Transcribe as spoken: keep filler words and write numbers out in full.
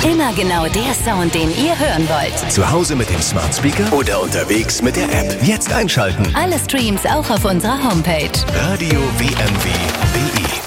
Immer genau der Sound, den ihr hören wollt. Zu Hause mit dem Smart Speaker oder unterwegs mit der App. Jetzt einschalten. Alle Streams auch auf unserer Homepage. radio w m w punkt d e